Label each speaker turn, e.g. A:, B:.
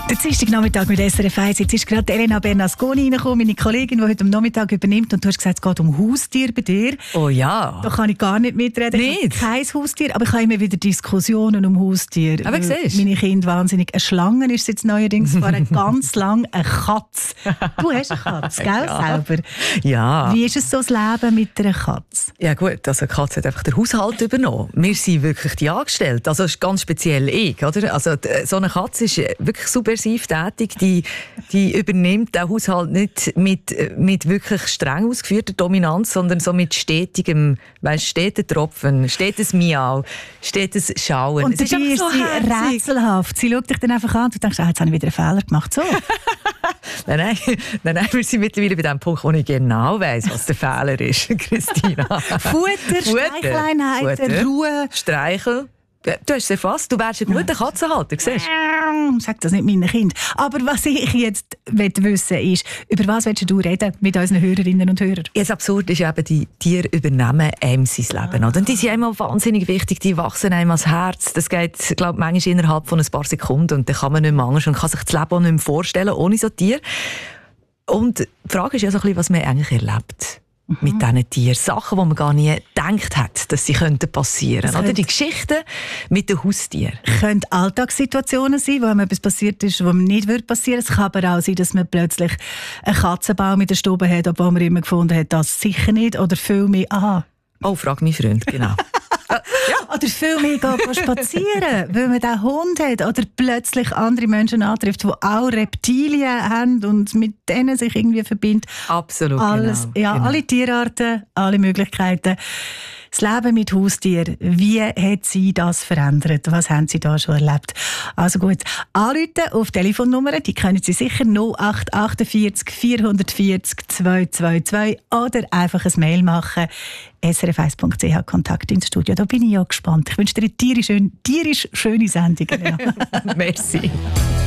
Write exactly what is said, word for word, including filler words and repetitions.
A: Der Dienstagnachmittag mit S R F eins. Jetzt ist gerade Elena Bernasconi reingekommen, meine Kollegin, die heute am Nachmittag übernimmt. Und du hast gesagt, es geht um Haustier bei dir.
B: Oh ja.
A: Da kann ich gar nicht mitreden.
B: Nicht?
A: Ich habe kein Haustier, aber ich habe immer wieder Diskussionen um Haustier.
B: Aber siehst du?
A: Meine Kinder wahnsinnig. Eine Schlange ist jetzt neuerdings, war ganz lang eine Katze. Du hast eine Katze, gell,
B: Ja.
A: selber?
B: Ja.
A: Wie ist es so, das Leben mit einer Katze?
B: Ja gut, also die Katze hat einfach den Haushalt übernommen. Wir sind wirklich die Angestellten, also das ist ganz speziell ich, oder? Also so eine Katze ist wirklich subversiv tätig, die, die übernimmt den Haushalt nicht mit, mit wirklich streng ausgeführter Dominanz, sondern so mit stetigem, weißt, steter Tropfen, stetes Miau, stetes Schauen.
A: Und
B: Es ist
A: dabei ist,
B: einfach so
A: sie
B: herzig.
A: rätselhaft. Sie schaut dich dann einfach an und du denkst, ah, jetzt habe ich wieder einen Fehler gemacht. So.
B: Nein, nein, nein, nein, wir sind mittlerweile bei dem Punkt, wo ich genau weiss, was der Fehler ist, Christina.
A: Futter, Streichleinheiten,
B: Futter,
A: Ruhe.
B: Streichel. Du hast es erfasst, du wärst ein guter Katzenhalter, siehst du?
A: Sag das nicht meinen Kindern. Aber was ich jetzt wissen will, ist, über was willst du reden mit unseren Hörerinnen und Hörern?
B: Ja, das Absurde ist eben, die Tiere übernehmen einem sein Leben. Oder? Und die sind einem wahnsinnig wichtig, die wachsen einem ans Herz. Das geht, glaube ich, manchmal innerhalb von ein paar Sekunden und dann kann man nicht mehr anders und kann sich das Leben auch nicht mehr vorstellen ohne so Tiere. Und die Frage ist ja so ein bisschen, was man eigentlich erlebt. Mit diesen Tieren. Sachen, die man gar nie gedacht hat, dass sie passieren könnten. Oder die Geschichten mit den Haustieren.
A: Es können Alltagssituationen sein, wo einem etwas passiert ist, was nicht passieren würde. Es kann aber auch sein, dass man plötzlich einen Katzenbaum in der Stube hat, obwohl man immer gefunden hat, das sicher nicht. Oder viel mehr, aha.
B: Oh, frag mich Freund, genau.
A: Ja. Oder viel mehr gehen spazieren, weil man diesen Hund hat. Oder plötzlich andere Menschen antrifft, die auch Reptilien haben und mit denen sich irgendwie verbindet.
B: Absolut,
A: Alles,
B: genau.
A: Ja,
B: genau.
A: alle Tierarten, alle Möglichkeiten. Das Leben mit Haustieren, wie hat Sie das verändert? Was haben Sie da schon erlebt? Also gut, anrufen auf Telefonnummern, die können Sie sicher null acht achtundvierzig vierhundertvierzig zweihundertzweiundzwanzig oder einfach ein Mail machen. S R F eins Punkt C H, Kontakt ins Studio. Da bin ich ja gespannt. Ich wünsche dir eine tierisch, schön, tierisch schöne Sendung. Ja.
B: Merci.